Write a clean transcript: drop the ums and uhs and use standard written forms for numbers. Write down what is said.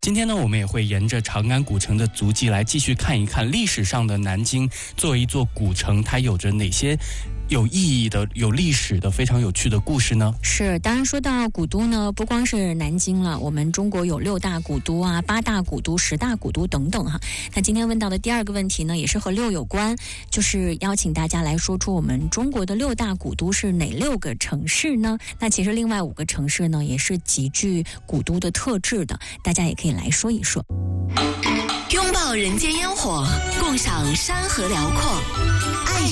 今天呢，我们也会沿着长安古城的足迹来继续看一看历史上的南京作为一座古城，它有着哪些有意义的、有历史的、非常有趣的故事呢？ 是，当然说到古都呢，不光是南京了，我们中国有6大古都啊、8大古都、10大古都等等哈。那今天问到的第二个问题呢，也是和6有关，就是邀请大家来说出我们中国的6大古都是哪6个城市呢？那其实另外5个城市呢，也是极具古都的特质的，大家也可以来说一说。 拥抱人间烟火，共赏山河辽阔。